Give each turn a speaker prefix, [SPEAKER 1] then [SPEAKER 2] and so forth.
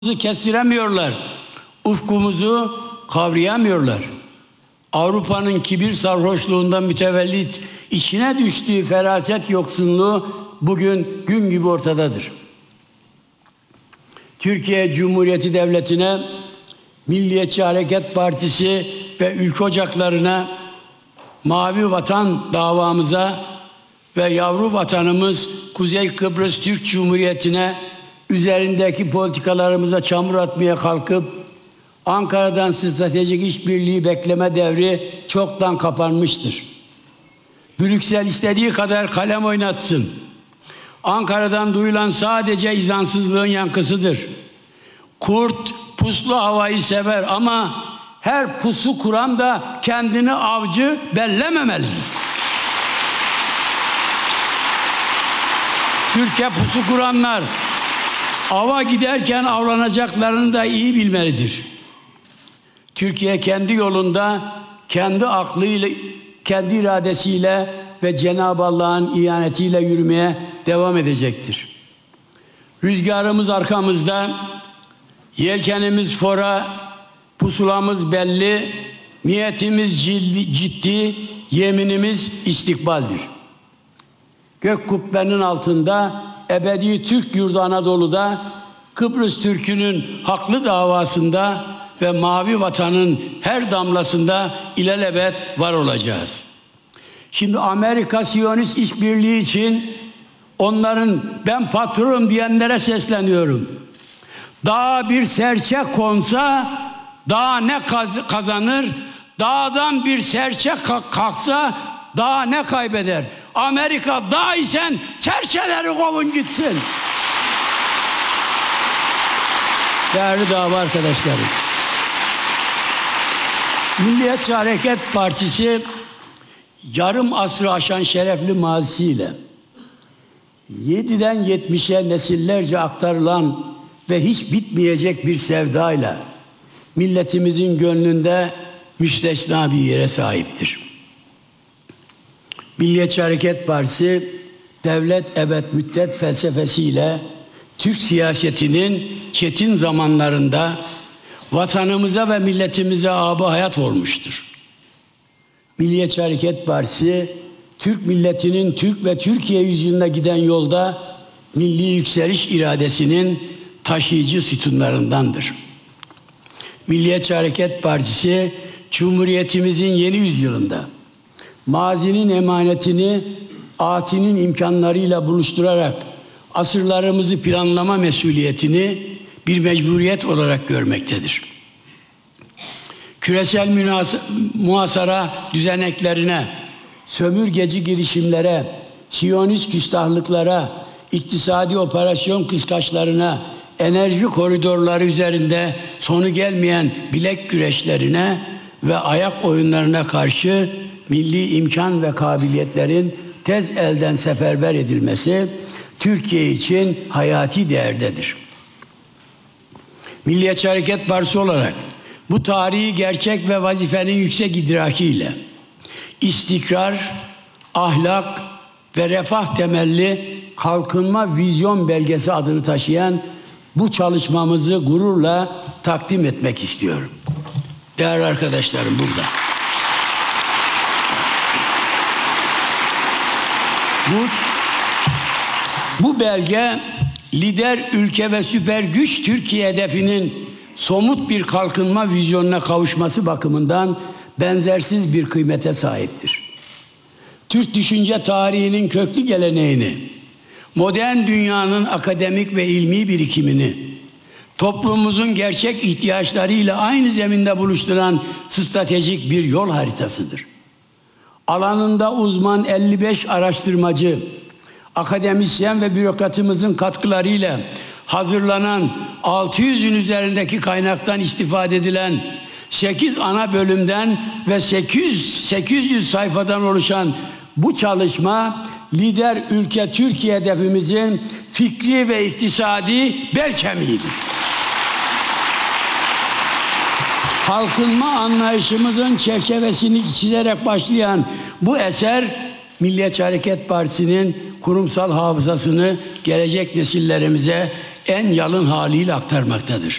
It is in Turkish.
[SPEAKER 1] kestiremiyorlar. Ufkumuzu kavrayamıyorlar. Avrupa'nın kibir sarhoşluğundan mütevellit içine düştüğü feraset yoksunluğu bugün gün gibi ortadadır. Türkiye Cumhuriyeti Devleti'ne, Milliyetçi Hareket Partisi ve ülke ocaklarına, Mavi Vatan davamıza ve yavru vatanımız Kuzey Kıbrıs Türk Cumhuriyeti'ne üzerindeki politikalarımıza çamur atmaya kalkıp Ankara'dan stratejik işbirliği bekleme devri çoktan kapanmıştır. Brüksel istediği kadar kalem oynatsın. Ankara'dan duyulan sadece izansızlığın yankısıdır. Kurt puslu havayı sever ama her pusu kuran da kendini avcı bellememelidir. Türkiye pusu kuranlar ava giderken avlanacaklarını da iyi bilmelidir. Türkiye kendi yolunda, kendi aklıyla, kendi iradesiyle ve Cenab-ı Allah'ın ihanetiyle yürümeye devam edecektir. Rüzgarımız arkamızda, yelkenimiz fora, pusulamız belli, niyetimiz ciddi, yeminimiz istikbaldir. Gök kubbenin altında, ebedi Türk yurdu Anadolu'da, Kıbrıs Türk'ünün haklı davasında ve mavi vatanın her damlasında ilelebet var olacağız. Şimdi Amerika Siyonist işbirliği için onların ben patronum diyenlere sesleniyorum. Dağa bir serçe konsa dağ ne kazanır? Dağdan bir serçe kalksa dağ ne kaybeder? Amerika dağ isen serçeleri kovun gitsin. Değerli dava arkadaşlarım, Milliyetçi Hareket Partisi yarım asrı aşan şerefli mazisiyle 7'den 70'e nesillerce aktarılan ve hiç bitmeyecek bir sevdayla milletimizin gönlünde müstesna bir yere sahiptir. Milliyetçi Hareket Partisi devlet ebed müddet felsefesiyle Türk siyasetinin çetin zamanlarında vatanımıza ve milletimize âb-ı hayat olmuştur. Milliyetçi Hareket Partisi, Türk milletinin Türk ve Türkiye yüzyılına giden yolda milli yükseliş iradesinin taşıyıcı sütunlarındandır. Milliyetçi Hareket Partisi, Cumhuriyetimizin yeni yüzyılında mazinin emanetini atinin imkanlarıyla buluşturarak asırlarımızı planlama mesuliyetini bir mecburiyet olarak görmektedir. Küresel muhasara düzeneklerine, sömürgeci girişimlere, Siyonist küstahlıklara, iktisadi operasyon kıskaçlarına, enerji koridorları üzerinde sonu gelmeyen bilek güreşlerine ve ayak oyunlarına karşı milli imkan ve kabiliyetlerin tez elden seferber edilmesi Türkiye için hayati değerdedir. Milliyetçi Hareket Partisi olarak bu tarihi gerçek ve vazifenin yüksek idrakiyle istikrar, ahlak ve refah temelli kalkınma vizyon belgesi adını taşıyan bu çalışmamızı gururla takdim etmek istiyorum. Değerli arkadaşlarım burada. Bu belge lider ülke ve süper güç Türkiye hedefinin somut bir kalkınma vizyonuna kavuşması bakımından benzersiz bir kıymete sahiptir. Türk düşünce tarihinin köklü geleneğini, modern dünyanın akademik ve ilmi birikimini, toplumumuzun gerçek ihtiyaçlarıyla aynı zeminde buluşturan stratejik bir yol haritasıdır. Alanında uzman 55 araştırmacı, akademisyen ve bürokratımızın katkılarıyla hazırlanan 600'ün üzerindeki kaynaktan istifade edilen 8 ana bölümden ve 800 sayfadan oluşan bu çalışma lider ülke Türkiye hedefimizin fikri ve iktisadi bel kemiğidir. Kalkınma anlayışımızın çerçevesini çizerek başlayan bu eser Milliyetçi Hareket Partisi'nin kurumsal hafızasını gelecek nesillerimize en yalın haliyle aktarmaktadır.